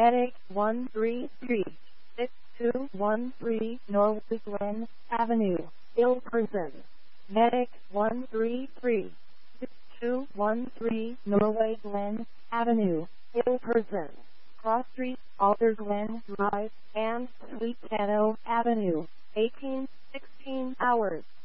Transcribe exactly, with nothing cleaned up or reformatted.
Medic one three three six two one three Norway Glen Avenue, Ilverston. Medic one three three six two one three Norway Glen Avenue, Ilverston. Cross Street, Alder Glen Drive, and Sweet Meadow Avenue, eighteen sixteen hours.